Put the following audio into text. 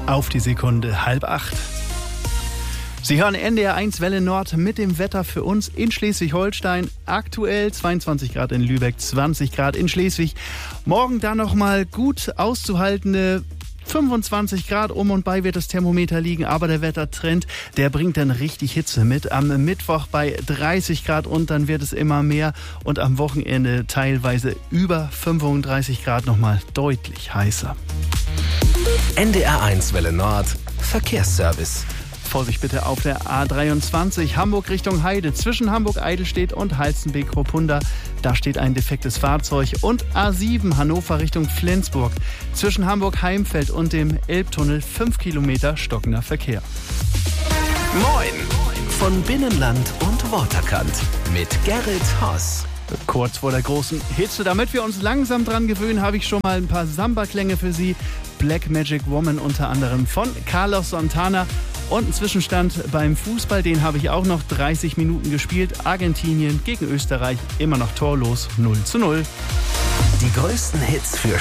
Auf die Sekunde 7:30. Sie hören NDR 1 Welle Nord mit dem Wetter für uns in Schleswig-Holstein. Aktuell 22 Grad in Lübeck, 20 Grad in Schleswig. Morgen dann nochmal gut auszuhaltende 25 Grad um und bei wird das Thermometer liegen, aber der Wettertrend, der bringt dann richtig Hitze mit. Am Mittwoch bei 30 Grad und dann wird es immer mehr und am Wochenende teilweise über 35 Grad nochmal deutlich heißer. NDR 1 Welle Nord, Verkehrsservice. Vorsicht bitte auf der A23 Hamburg Richtung Heide zwischen Hamburg-Eidelstedt und Halstenbek-Kropunda. Da steht ein defektes Fahrzeug. Und A7 Hannover Richtung Flensburg zwischen Hamburg-Heimfeld und dem Elbtunnel 5 Kilometer stockender Verkehr. Moin von Binnenland und Waterkant mit Gerrit Haas. Kurz vor der großen Hitze, damit wir uns langsam dran gewöhnen, habe ich schon mal ein paar Samba-Klänge für Sie. Black Magic Woman unter anderem von Carlos Santana. Und ein Zwischenstand beim Fußball, den habe ich auch noch 30 Minuten gespielt. Argentinien gegen Österreich, immer noch torlos 0:0. Die größten Hits für